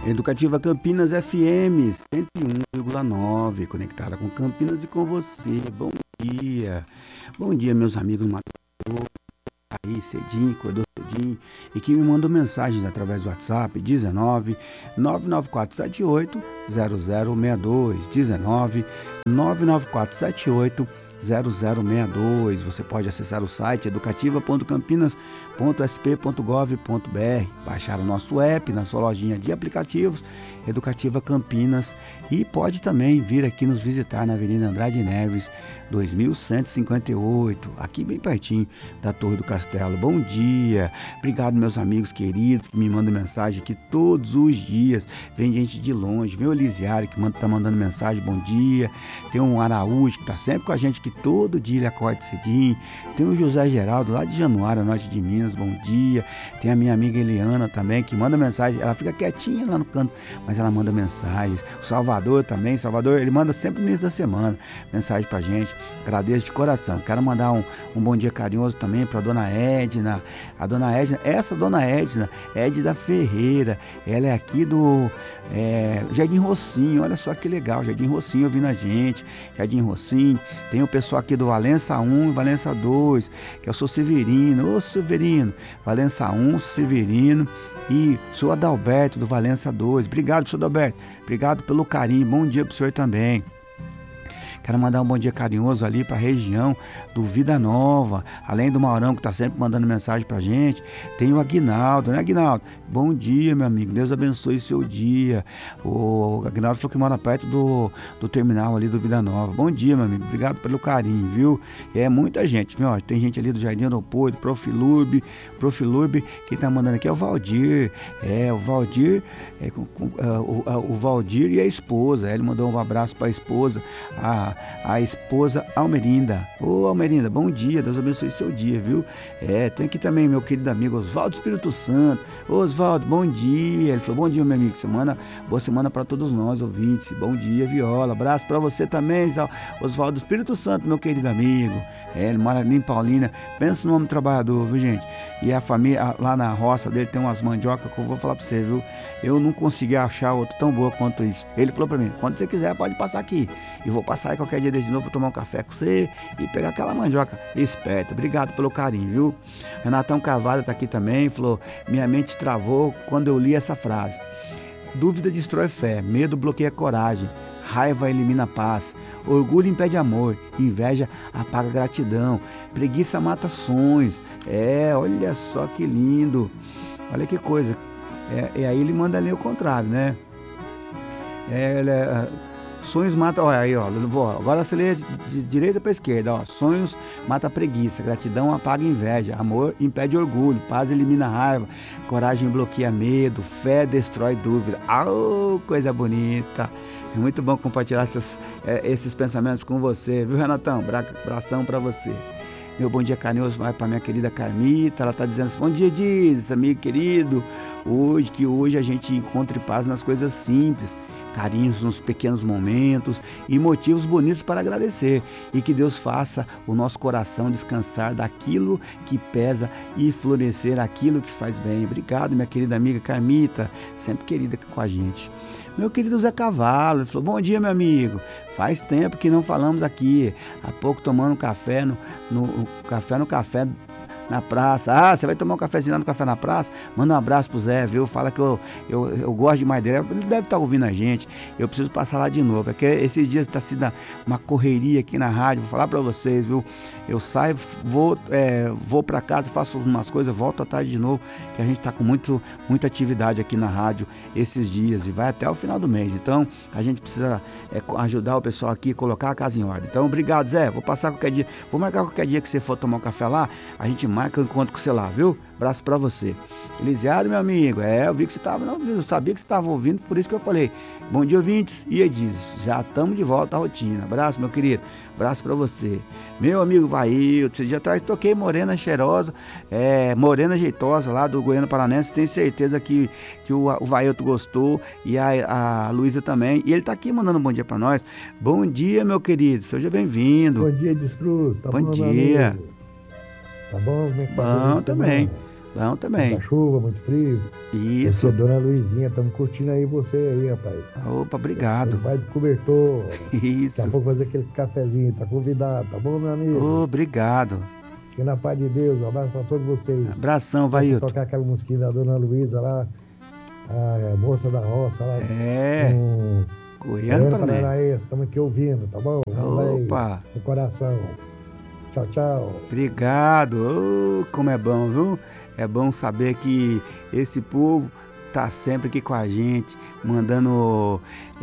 Educativa Campinas FM 101,9, conectada com Campinas e com você. Bom dia. Bom dia, meus amigos madrugadores, aí cedinho, acordou cedinho, e que me mandam mensagens através do WhatsApp 19 99478 0062, 19 99478 0062. Você pode acessar o site educativa.campinas.sp.gov.br, baixar o nosso app na sua lojinha de aplicativos Educativa Campinas, e pode também vir aqui nos visitar na Avenida Andrade Neves 2158, aqui bem pertinho da Torre do Castelo. Bom dia, obrigado meus amigos queridos que me mandam mensagem aqui todos os dias. Vem gente de longe, vem o Elisiário que tá mandando mensagem, bom dia. Tem um Araújo que tá sempre com a gente, que todo dia ele acorda cedinho. Tem o José Geraldo lá de Januário, norte de Minas, bom dia. Tem a minha amiga Eliana também, que manda mensagem, ela fica quietinha lá no canto, mas ela manda mensagens. O Salvador também, Salvador, ele manda sempre no início da semana mensagem pra gente. Agradeço de coração. Quero mandar um bom dia carinhoso também para a dona Edna. A dona Edna, essa dona Edna, Edna Ferreira, ela é aqui do Jardim Rocinho. Olha só que legal, Jardim Rocinho ouvindo a gente. Jardim Rocinho. Tem o pessoal aqui do Valença 1 e Valença 2, que eu sou Severino. Ô Severino, Valença 1, Severino. E sou Adalberto do Valença 2. Obrigado, professor Adalberto. Obrigado pelo carinho. Bom dia para o senhor também. Quero mandar um bom dia carinhoso ali para a região do Vida Nova, além do Maurão que está sempre mandando mensagem para a gente. Tem o Aguinaldo, né, Aguinaldo? Bom dia, meu amigo, Deus abençoe seu dia. O Aguinaldo falou que mora perto do terminal ali do Vida Nova. Bom dia, meu amigo, obrigado pelo carinho, viu? É muita gente, viu? Tem gente ali do Jardim Aeroporto, Profilurb, quem tá mandando aqui é o Valdir. O Valdir, o Valdir e a esposa. Ele mandou um abraço para a esposa, a esposa Almerinda. Ô Almerinda, bom dia, Deus abençoe seu dia, viu? Tem aqui também meu querido amigo Oswaldo Espírito Santo. Ô Oswaldo, bom dia. Ele falou, bom dia, meu amigo, boa semana para todos nós, ouvintes. Bom dia, Viola, abraço para você também, Oswaldo Espírito Santo, meu querido amigo. Ele mora ali em Paulínia. Pensa no homem trabalhador, viu, gente? E a família, lá na roça dele, tem umas mandiocas que eu vou falar pra você, viu? Eu não consegui achar outra tão boa quanto isso. Ele falou pra mim, quando você quiser, pode passar aqui. E vou passar aí qualquer dia desse de novo pra tomar um café com você e pegar aquela mandioca esperta. Obrigado pelo carinho, viu? Renatão Carvalho tá aqui também, falou, minha mente travou quando eu li essa frase. Dúvida destrói fé, medo bloqueia coragem, raiva elimina a paz, orgulho impede amor, inveja apaga gratidão, preguiça mata sonhos. Olha só que lindo, olha que coisa. E aí ele manda ler o contrário, né? Sonhos mata, olha aí, ó, agora você lê de direita para esquerda, ó. Sonhos mata preguiça, gratidão apaga inveja, amor impede orgulho, paz elimina raiva, coragem bloqueia medo, fé destrói dúvida. Coisa bonita. É muito bom compartilhar esses pensamentos com você, viu, Renatão? Abração para você. Meu bom dia carinhoso vai para minha querida Carmita. Ela está dizendo assim, bom dia, Diz, amigo querido. Hoje a gente encontre paz nas coisas simples, carinhos nos pequenos momentos e motivos bonitos para agradecer. E que Deus faça o nosso coração descansar daquilo que pesa e florescer aquilo que faz bem. Obrigado, minha querida amiga Carmita, sempre querida com a gente. Meu querido Zé Cavalo, ele falou, bom dia, meu amigo, faz tempo que não falamos aqui, há pouco tomando um café no café na praça. Você vai tomar um cafezinho lá no café na praça? Manda um abraço pro Zé, viu? Fala que eu gosto demais dele. Ele deve estar ouvindo a gente. Eu preciso passar lá de novo. É que esses dias está sendo uma correria aqui na rádio. Vou falar para vocês, viu? Eu saio, vou para casa, faço umas coisas, volto à tarde de novo, que a gente está com muita atividade aqui na rádio esses dias e vai até o final do mês. Então, a gente precisa ajudar o pessoal aqui a colocar a casa em ordem. Então, obrigado, Zé. Vou passar qualquer dia. Vou marcar qualquer dia que você for tomar um café lá. A gente marca o encontro com você lá, viu? Abraço pra você. Elisiário, meu amigo, eu vi que você estava ouvindo, eu sabia que você estava ouvindo, por isso que eu falei, bom dia, ouvintes, e Edis, já estamos de volta à rotina. Abraço, meu querido, abraço pra você. Meu amigo Vailton, esses dias atrás toquei Morena Cheirosa, Morena Jeitosa, lá do Goiânia Paranense, tenho certeza que o Vailton gostou, e a Luísa também, e ele tá aqui mandando um bom dia pra nós. Bom dia, meu querido, seja bem-vindo. Bom dia, Edis Cruz, bom dia. Tá bom? Como é que tá bom também. Bom também. Muita chuva, muito frio. Isso. Eu sou Dona Luizinha, estamos curtindo aí você aí, rapaz. Opa, obrigado. Vai do cobertor. Isso. Daqui a pouco fazer aquele cafezinho, tá convidado, tá bom, meu amigo? Obrigado. Fique na paz de Deus, um abraço pra todos vocês. Abração, Vailton. Tocar aquela musiquinha da Dona Luísa lá, a moça da roça lá. Goiânia Paranaense, estamos aqui ouvindo, tá bom? Opa. No coração. Tchau, tchau. Obrigado. Como é bom, viu? É bom saber que esse povo tá sempre aqui com a gente, mandando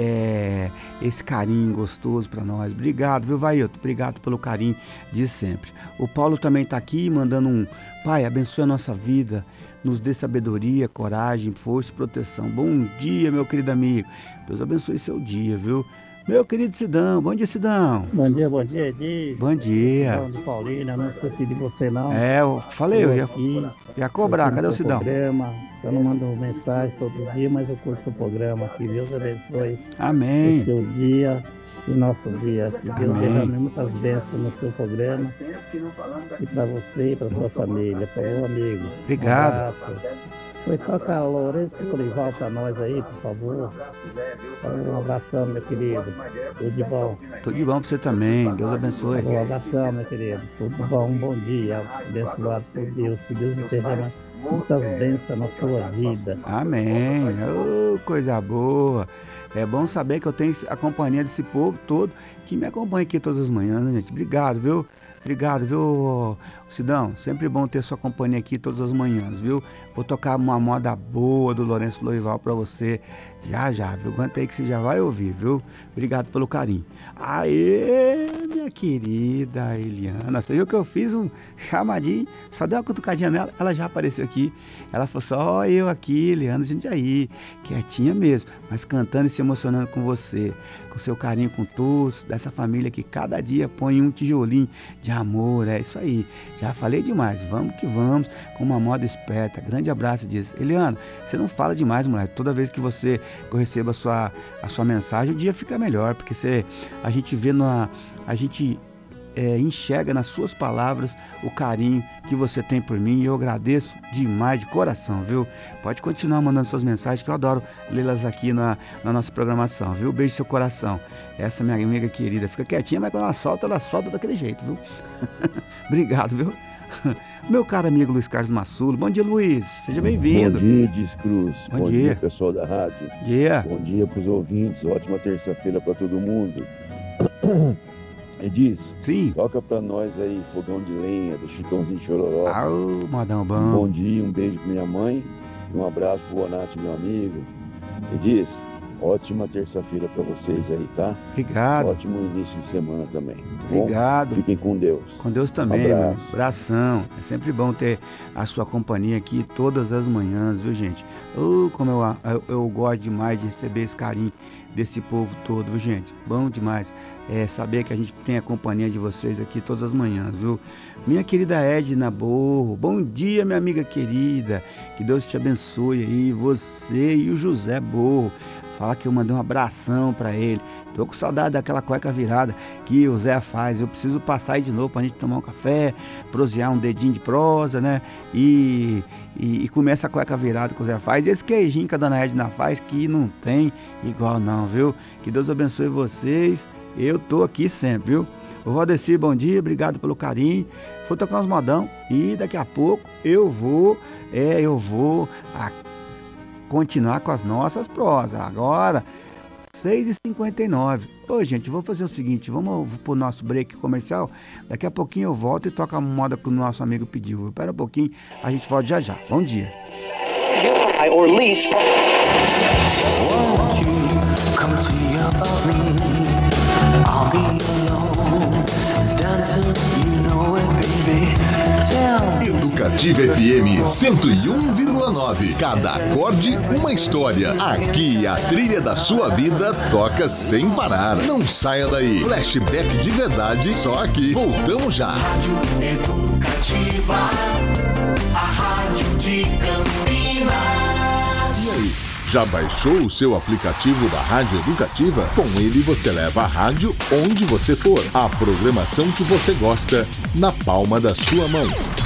esse carinho gostoso para nós. Obrigado, viu, Vailton? Obrigado pelo carinho de sempre. O Paulo também tá aqui mandando Pai, abençoe a nossa vida, nos dê sabedoria, coragem, força e proteção. Bom dia, meu querido amigo. Deus abençoe seu dia, viu? Meu querido Sidão, bom dia, Sidão. Bom dia, Edith. Bom dia. Sidão de Paulina, não esqueci de você não. Eu falei, eu ia cobrar, cadê o Sidão? Programa, eu não mando mensagem todo dia, mas eu curto o programa aqui. Deus abençoe Amém. O seu dia e nosso dia. Que Deus derrame muitas bênçãos no seu programa. E para você e para sua família, para o amigo. Obrigado. Foi tocar Lourenço Colival para nós aí, por favor. Um abração, meu querido. Tudo de bom. Tudo de bom para você também. Deus abençoe. Um abração, meu querido. Tudo bom, um bom dia. Abençoado por Deus. Que Deus derrama muitas bênçãos na sua vida. Amém. Coisa boa. É bom saber que eu tenho a companhia desse povo todo que me acompanha aqui todas as manhãs, né, gente? Obrigado, viu? Obrigado, viu, Sidão? Sempre bom ter sua companhia aqui todas as manhãs, viu? Vou tocar uma moda boa do Lourenço Loival pra você já, viu? Aguenta aí que você já vai ouvir, viu? Obrigado pelo carinho. Aê, minha querida Eliana, você viu que eu fiz um chamadinho, só dei uma cutucadinha nela, ela já apareceu aqui. Ela falou só eu aqui, Eliana Jundiaí, quietinha mesmo, mas cantando e se emocionando com você, com seu carinho com todos, dessa família que cada dia põe um tijolinho de amor, é isso aí. Já falei demais, vamos que vamos, com uma moda esperta. Grande abraço, diz. Eliana, você não fala demais, mulher. Toda vez que eu recebo a sua mensagem, o dia fica melhor, porque a gente vê enxerga nas suas palavras o carinho que você tem por mim e eu agradeço demais de coração, viu? Pode continuar mandando suas mensagens que eu adoro lê-las aqui na nossa programação, viu? Beijo no seu coração. Essa minha amiga querida fica quietinha, mas quando ela solta daquele jeito, viu? Obrigado, viu? Meu caro amigo Luiz Carlos Massulo. Bom dia, Luiz. Seja bem-vindo. Bom dia, Discruz. Bom dia, pessoal da rádio. Bom dia. Bom dia para os ouvintes. Ótima terça-feira para todo mundo. Diz, sim, toca pra nós aí Fogão de Lenha, do Chitãozinho Chororó. Modão bom. Um bom dia, um beijo pra minha mãe e um abraço pro Bonatti, meu amigo. Diz, ótima terça-feira pra vocês aí, tá? Obrigado. Ótimo início de semana também. Obrigado. Bom? Fiquem com Deus. Com Deus também, abraço. Mano. Abração. É sempre bom ter a sua companhia aqui todas as manhãs, viu, gente? Como eu gosto demais de receber esse carinho desse povo todo, viu, gente? Bom demais. Saber que a gente tem a companhia de vocês aqui todas as manhãs, viu? Minha querida Edna Borro, bom dia, minha amiga querida, que Deus te abençoe aí, você e o José Borro. Fala que eu mandei um abração pra ele. Tô com saudade daquela cueca virada que o Zé faz. Eu preciso passar aí de novo pra gente tomar um café, prosear um dedinho de prosa, né? E comer essa cueca virada que o Zé faz. E esse queijinho que a dona Edna faz, que não tem igual não, viu? Que Deus abençoe vocês. Eu tô aqui sempre, viu? O Valdeci, bom dia, obrigado pelo carinho. Vou tocar uns modão e daqui a pouco eu vou continuar com as nossas prosas. Agora, 6h59. Ô, gente, vou fazer o seguinte, vamos pro nosso break comercial. Daqui a pouquinho eu volto e toco a moda que o nosso amigo pediu. Espera um pouquinho, a gente volta já. Bom dia. I'll be alone, dancing, you know it, baby. Educativa FM 101,9. Cada acorde, uma história. Aqui a trilha da sua vida toca sem parar. Não saia daí. Flashback de verdade, só aqui. Voltamos já. Rádio Educativa, a rádio de Campinas. E aí? Já baixou o seu aplicativo da Rádio Educativa? Com ele você leva a rádio onde você for. A programação que você gosta na palma da sua mão.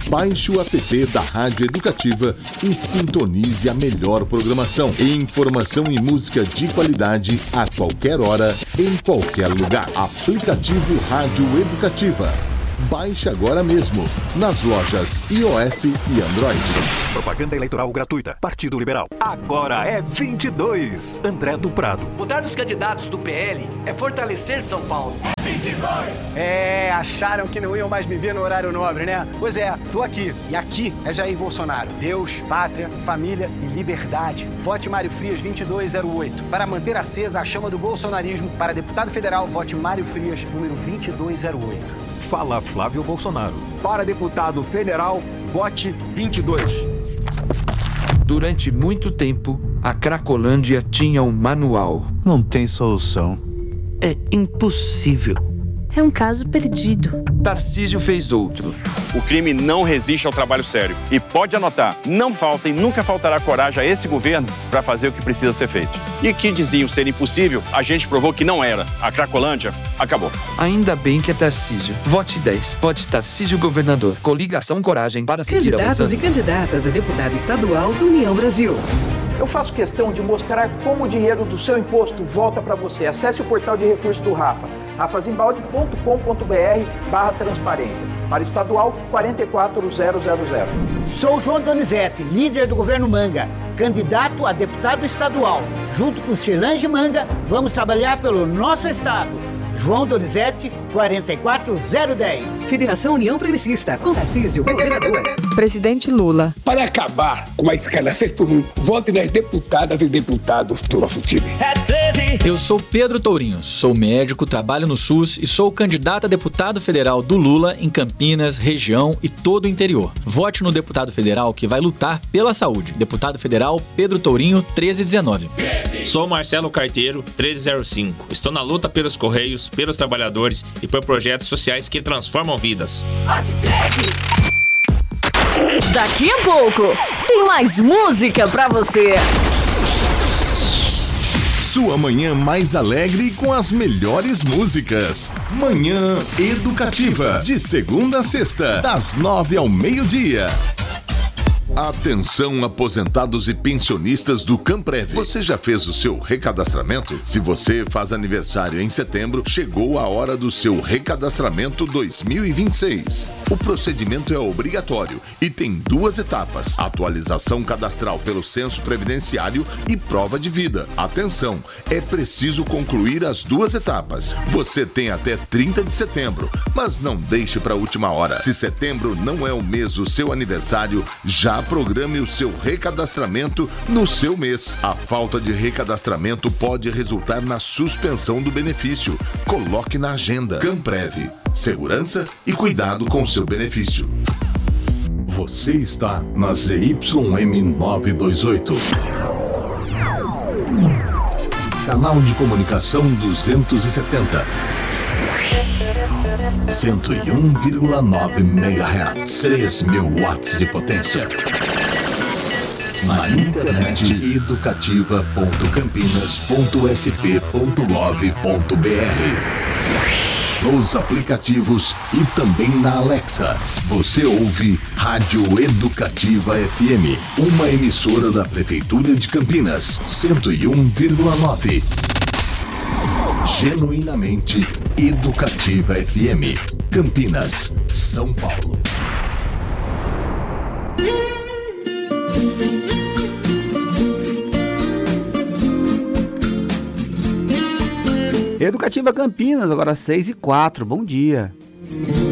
Baixe o app da Rádio Educativa e sintonize a melhor programação. Informação e música de qualidade a qualquer hora, em qualquer lugar. Aplicativo Rádio Educativa. Baixe agora mesmo, nas lojas iOS e Android. Propaganda eleitoral gratuita. Partido Liberal. Agora é 22. André do Prado. Votar nos candidatos do PL é fortalecer São Paulo. 22. Acharam que não iam mais me ver no horário nobre, né? Pois é, tô aqui. E aqui é Jair Bolsonaro. Deus, pátria, família e liberdade. Vote Mário Frias 2208. Para manter acesa a chama do bolsonarismo, para deputado federal, vote Mário Frias, número 2208. Fala Flávio Bolsonaro. Para deputado federal, vote 22. Durante muito tempo, a Cracolândia tinha um manual. Não tem solução. É impossível. É um caso perdido. Tarcísio fez outro. O crime não resiste ao trabalho sério. E pode anotar, não falta e nunca faltará coragem a esse governo para fazer o que precisa ser feito. E que diziam ser impossível, a gente provou que não era. A Cracolândia acabou. Ainda bem que é Tarcísio. Vote 10. Vote Tarcísio Governador. Coligação Coragem para seguir avançando. Candidatos e candidatas a deputado estadual do União Brasil. Eu faço questão de mostrar como o dinheiro do seu imposto volta para você. Acesse o portal de recursos do Rafa, rafazimbalde.com.br/transparência. Para estadual 44000. Sou João Donizete, líder do governo Manga, candidato a deputado estadual. Junto com Cirlange Manga, vamos trabalhar pelo nosso estado. João Donizete, 44010. Federação União Progressista, com Tarcísio, governador. Presidente Lula. Para acabar com a escalação por um, vote nas deputadas e deputados do nosso time. Eu sou Pedro Tourinho, sou médico, trabalho no SUS e sou candidato a deputado federal do Lula em Campinas, região e todo o interior. Vote no deputado federal que vai lutar pela saúde. Deputado federal Pedro Tourinho, 1319. Sou Marcelo Carteiro, 1305. Estou na luta pelos Correios, pelos trabalhadores e por projetos sociais que transformam vidas. Daqui a pouco tem mais música pra você. Sua manhã mais alegre com as melhores músicas. Manhã Educativa, de segunda a sexta, das 9 ao meio-dia. Atenção, aposentados e pensionistas do Camprev. Você já fez o seu recadastramento? Se você faz aniversário em setembro, chegou a hora do seu recadastramento 2026. O procedimento é obrigatório e tem 2 etapas: atualização cadastral pelo censo previdenciário e prova de vida. Atenção, é preciso concluir as 2 etapas. Você tem até 30 de setembro, mas não deixe para a última hora. Se setembro não é o mês do seu aniversário, já programe o seu recadastramento no seu mês. A falta de recadastramento pode resultar na suspensão do benefício. Coloque na agenda. Camprev, segurança e cuidado com seu benefício. Você está na ZYM 928. Canal de comunicação 270. 101,9 MHz, 3.000 watts de potência. Na internet educativa.campinas.sp.gov.br. Nos aplicativos e também na Alexa. Você ouve Rádio Educativa FM, uma emissora da Prefeitura de Campinas, 101,9. Genuinamente Educativa FM, Campinas, São Paulo. Educativa Campinas, agora 6h04. Bom dia.